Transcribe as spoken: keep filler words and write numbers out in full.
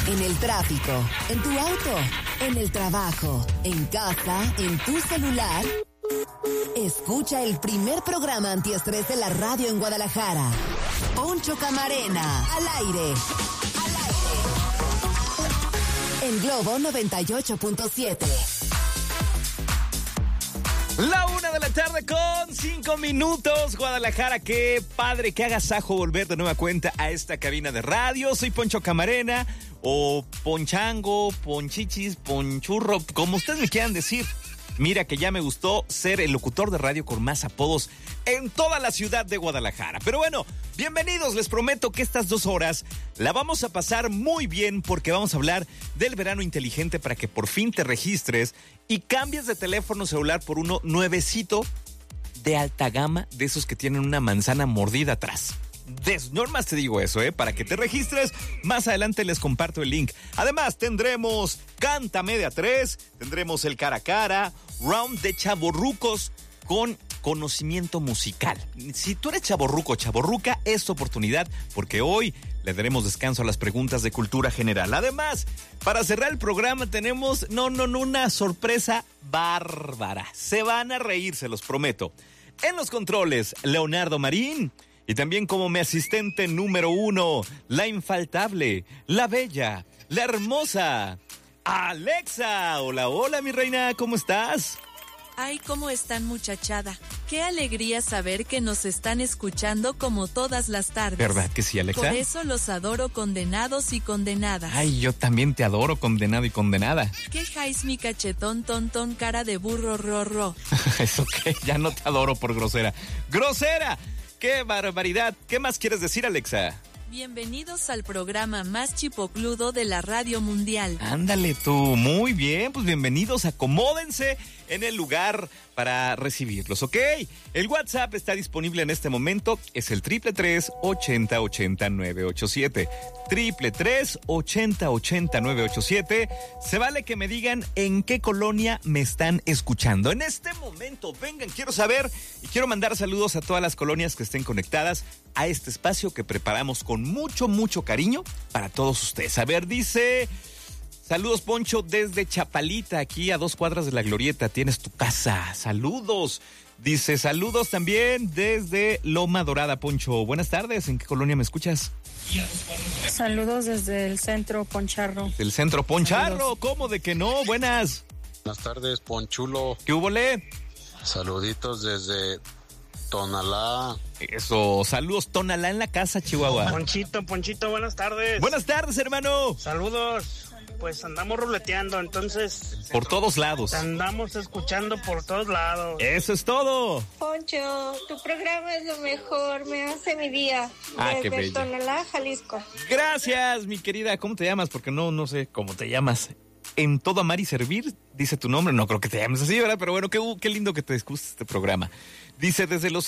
en el tráfico, en tu auto, en el trabajo, en casa, en tu celular. Escucha el primer programa antiestrés de la radio en Guadalajara. Poncho Camarena, al aire. Al aire. En Globo noventa y ocho punto siete. La una de la tarde con cinco minutos, Guadalajara. Qué padre, qué agasajo volver de nueva cuenta a esta cabina de radio. Soy Poncho Camarena, o Ponchango, Ponchichis, Ponchurro, como ustedes me quieran decir. Mira que ya me gustó ser el locutor de radio con más apodos en toda la ciudad de Guadalajara. Pero bueno, bienvenidos, les prometo que estas dos horas la vamos a pasar muy bien porque vamos a hablar del verano inteligente para que por fin te registres y cambies de teléfono celular por uno nuevecito de alta gama, de esos que tienen una manzana mordida atrás. Des, no más te digo eso, ¿eh? Para que te registres, más adelante les comparto el link. Además, tendremos Cántame de a tres, tendremos el cara a cara, round de chavorrucos con conocimiento musical. Si tú eres chavorruco o chavorruca, es tu oportunidad, porque hoy le daremos descanso a las preguntas de cultura general. Además, para cerrar el programa tenemos, no, no, no, una sorpresa bárbara. Se van a reír, se los prometo. En los controles, Leonardo Marín. Y también como mi asistente número uno, la infaltable, la bella, la hermosa, Alexa. Hola, hola, mi reina, ¿cómo estás? Ay, ¿cómo están, muchachada? Qué alegría saber que nos están escuchando como todas las tardes. ¿Verdad que sí, Alexa? Por eso los adoro, condenados y condenadas. Ay, yo también te adoro, condenado y condenada. ¿Qué jais mi cachetón, tontón, cara de burro, ro, ro? Eso que ya no te adoro por grosera. ¡Grosera! ¡Qué barbaridad! ¿Qué más quieres decir, Alexa? Bienvenidos al programa más chipocludo de la radio mundial. Ándale tú, muy bien, pues bienvenidos, acomódense en el lugar para recibirlos, ¿ok? El WhatsApp está disponible en este momento, es el triple tres, ochenta, ochenta, nueve ocho siete. Triple tres, ochenta, ochenta, nueve ocho siete. Se vale que me digan en qué colonia me están escuchando. En este momento, vengan, quiero saber y quiero mandar saludos a todas las colonias que estén conectadas a este espacio que preparamos con mucho, mucho cariño para todos ustedes. A ver, dice... Saludos, Poncho, desde Chapalita, aquí a dos cuadras de la Glorieta, tienes tu casa. Saludos. Dice, saludos también desde Loma Dorada, Poncho. Buenas tardes, ¿en qué colonia me escuchas? Saludos desde el centro Poncharro. Del centro Poncharro, Saludos. ¿Cómo de que no? Buenas. Buenas tardes, Ponchulo. ¿Qué hubo, le? Saluditos desde Tonalá. Eso, saludos, Tonalá en la casa, Chihuahua. Ponchito, Ponchito, buenas tardes. Buenas tardes, hermano. Saludos. Pues andamos ruleteando, entonces... Por todos lados. Andamos escuchando por todos lados. Eso es todo. Poncho, tu programa es lo mejor, me hace mi día. Ah, qué Desde bella. Tonalá, Jalisco. Gracias, mi querida. ¿Cómo te llamas? Porque no, no sé cómo te llamas. En todo amar y servir, dice tu nombre. No creo que te llames así, ¿verdad? Pero bueno, qué, qué lindo que te guste este programa. Dice, desde Los